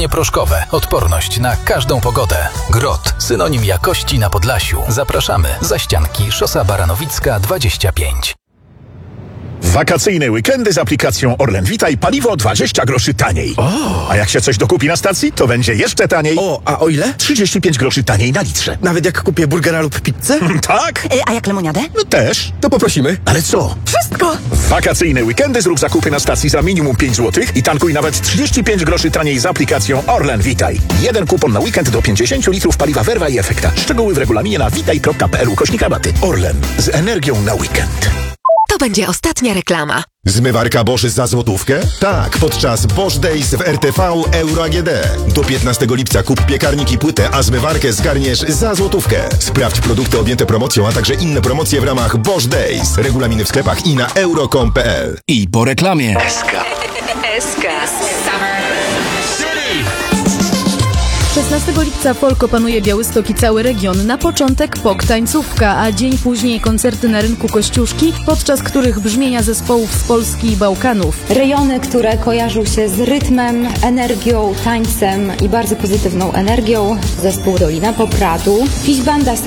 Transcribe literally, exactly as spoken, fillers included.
Ogrzewanie proszkowe. Odporność na każdą pogodę. Grot. Synonim jakości na Podlasiu. Zapraszamy. Zaścianki. Szosa Baranowicka dwadzieścia pięć. Wakacyjne weekendy z aplikacją Orlen Witaj paliwo dwadzieścia groszy taniej. O! A jak się coś dokupi na stacji, to będzie jeszcze taniej. O, a o ile? trzydzieści pięć groszy taniej na litrze. Nawet jak kupię burgera lub pizzę? Tak? Y, a jak lemoniadę? No też. To poprosimy. Ale co? Wszystko! W wakacyjne weekendy zrób zakupy na stacji za minimum pięć złotych i tankuj nawet trzydzieści pięć groszy taniej z aplikacją Orlen Witaj. Jeden kupon na weekend do pięćdziesiąt litrów paliwa Verva i Efekta. Szczegóły w regulaminie na witaj kropka p l ukośnik rabaty. Orlen. Z energią na weekend. To będzie ostatnia reklama. Zmywarka Bosch za złotówkę? Tak, podczas Bosch Days w R T V Euro A G D. Do piętnastego lipca kup piekarnik i płytę, a zmywarkę zgarniesz za złotówkę. Sprawdź produkty objęte promocją, a także inne promocje w ramach Bosch Days. Regulaminy w sklepach i na euro kropka com kropka p l. I po reklamie. S K. szesnastego lipca folk opanuje Białystok i cały region. Na początek pok tańcówka, a dzień później koncerty na rynku Kościuszki, podczas których brzmienia zespołów z Polski i Bałkanów. Rejony, które kojarzą się z rytmem, energią, tańcem i bardzo pozytywną energią. Zespół Dolina Popradu, Fiś Banda